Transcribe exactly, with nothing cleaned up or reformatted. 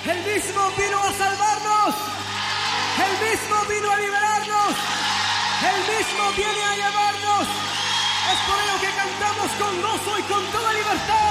El mismo vino a salvarnos. El mismo vino a liberarnos. El mismo viene a llevarnos. Es por ello que cantamos con gozo y con toda libertad.